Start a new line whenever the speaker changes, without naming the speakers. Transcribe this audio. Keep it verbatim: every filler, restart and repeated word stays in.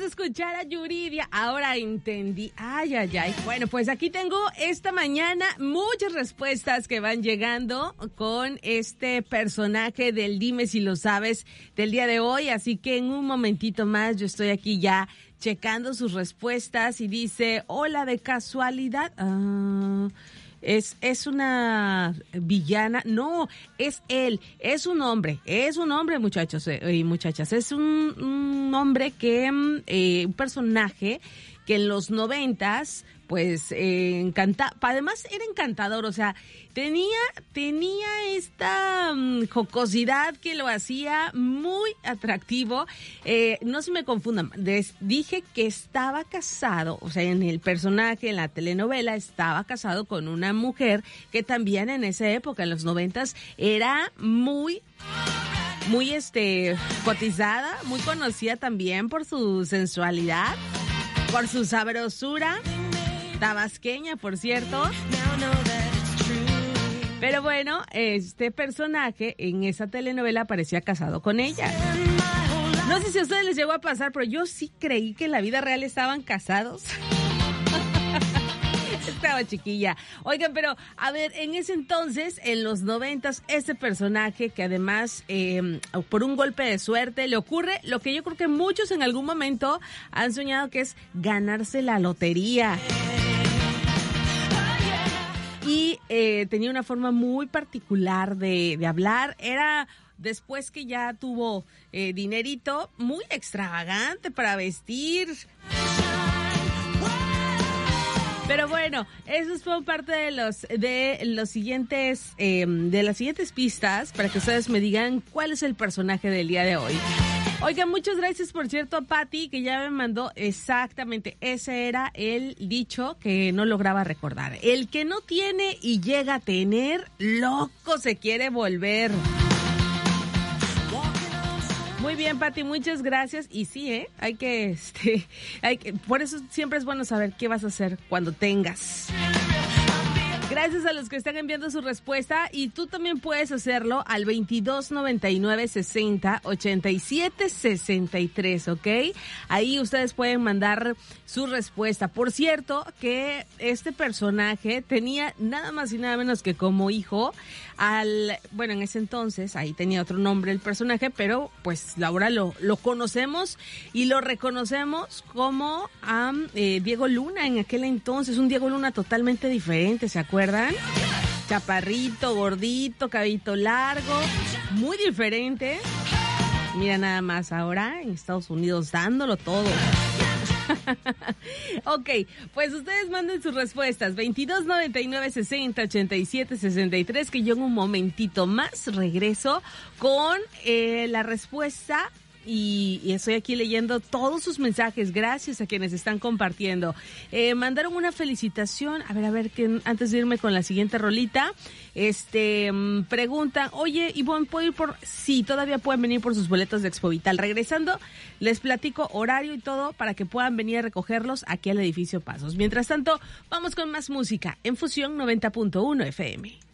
escuchar a Yuridia. Ahora entendí. Ay, ay, ay. Bueno, pues aquí tengo esta mañana muchas respuestas que van llegando con este personaje del Dime Si Lo Sabes del día de hoy. Así que en un momentito más yo estoy aquí ya checando sus respuestas y dice, hola, de casualidad. Ah... Es, es una villana, no, es él, es un hombre, es un hombre, muchachos eh, y muchachas, es un, un hombre que, eh, un personaje que en los noventas, pues, eh, encanta, además era encantador, o sea, tenía, tenía esta um, jocosidad que lo hacía muy atractivo. Eh, no se me confundan, des, dije que estaba casado, o sea, en el personaje, en la telenovela, estaba casado con una mujer que también en esa época, en los noventas, era muy... muy este cotizada, muy conocida también por su sensualidad, por su sabrosura, tabasqueña, por cierto. Pero bueno, este personaje en esa telenovela parecía casado con ella. No sé si a ustedes les llegó a pasar, pero yo sí creí que en la vida real estaban casados. Estaba chiquilla. Oigan, pero a ver, en ese entonces, en los noventas, ese personaje que además, eh, por un golpe de suerte, le ocurre lo que yo creo que muchos en algún momento han soñado, que es ganarse la lotería. Y eh, tenía una forma muy particular de, de hablar. Era... Después que ya tuvo eh, dinerito, muy extravagante para vestir. Pero bueno, esos fueron parte de los de los siguientes eh, de las siguientes pistas para que ustedes me digan cuál es el personaje del día de hoy. Oigan, muchas gracias, por cierto, a Patti, que ya me mandó exactamente, ese era el dicho que no lograba recordar. El que no tiene y llega a tener, loco se quiere volver. Muy bien, Pati, muchas gracias. Y sí, ¿eh? Hay que, este, hay que, por eso siempre es bueno saber qué vas a hacer cuando tengas. Gracias a los que están enviando su respuesta, y tú también puedes hacerlo al veintidós noventa y nueve sesenta ochenta y siete sesenta y tres, ¿ok? Ahí ustedes pueden mandar su respuesta. Por cierto, que este personaje tenía nada más y nada menos que como hijo al, bueno, en ese entonces, ahí tenía otro nombre el personaje, pero pues ahora lo, lo conocemos y lo reconocemos como a eh, Diego Luna en aquel entonces, un Diego Luna totalmente diferente, ¿se acuerdan? ¿Recuerdan? Chaparrito, gordito, cabellito largo, muy diferente. Mira nada más ahora en Estados Unidos dándolo todo. Ok, pues ustedes manden sus respuestas veintidós noventa y nueve sesenta ochenta y siete sesenta y tres, que yo en un momentito más regreso con eh, la respuesta. Y, y estoy aquí leyendo todos sus mensajes. Gracias a quienes están compartiendo. Eh, mandaron una felicitación. A ver, a ver, que antes de irme con la siguiente rolita, este, mmm, preguntan, oye, Ivonne, ¿puedo ir por...? Sí, todavía pueden venir por sus boletos de Expo Vital. Regresando, les platico horario y todo para que puedan venir a recogerlos aquí al edificio Pasos. Mientras tanto, vamos con más música en Fusión noventa punto uno F M.